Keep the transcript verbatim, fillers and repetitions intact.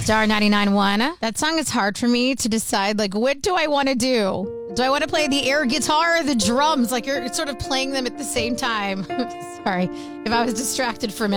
Star ninety-nine point one. That song is hard for me to decide, like, what do I want to do? Do I want to play the air guitar or the drums? Like, you're sort of playing them at the same time. Sorry if I was distracted for a minute.